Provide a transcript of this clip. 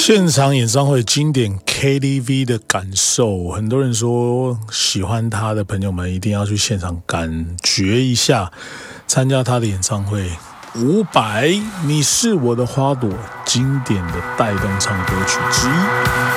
现场演唱会经典 KTV 的感受，很多人说喜欢他的朋友们一定要去现场感觉一下，参加他的演唱会。500，你是我的花朵，经典的带动唱歌曲之一。